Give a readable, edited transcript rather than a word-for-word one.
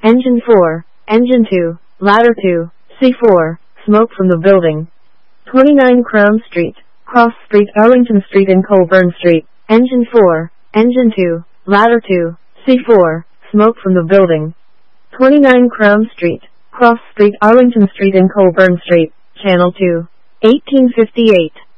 Engine 4, Engine 2, Ladder 2, C4, smoke from the building. 29 Crown Street, Cross Street, Arlington Street and Colburn Street. Engine 4, Engine 2, Ladder 2, C4, smoke from the building. 29 Crown Street, Cross Street, Arlington Street and Colburn Street. Channel 2, 1858.